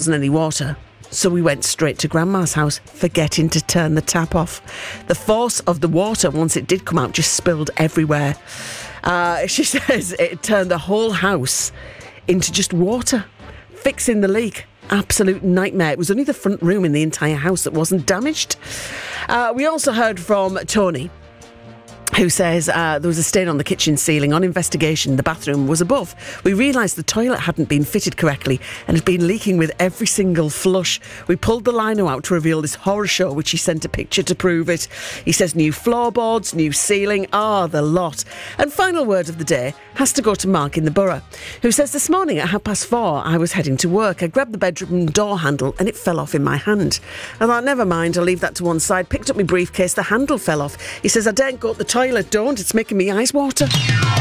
wasn't any water. So we went straight to Grandma's house, forgetting to turn the tap off. The force of the water, once it did come out, just spilled everywhere. She says it turned the whole house into just water. Fixing the leak, absolute nightmare. It was only the front room in the entire house that wasn't damaged. We also heard from Tony, who says there was a stain on the kitchen ceiling. On investigation, the bathroom was above. We realised the toilet hadn't been fitted correctly and had been leaking with every single flush. We pulled the lino out to reveal this horror show, which he sent a picture to prove it. He says new floorboards, new ceiling, the lot. And final word of the day has to go to Mark in the Borough, who says this morning at 4:30 I was heading to work. I grabbed the bedroom door handle and it fell off in my hand. I thought, never mind, I'll leave that to one side. Picked up my briefcase, the handle fell off. He says, I daren't go to the toilet, don't. It's making me eyes water.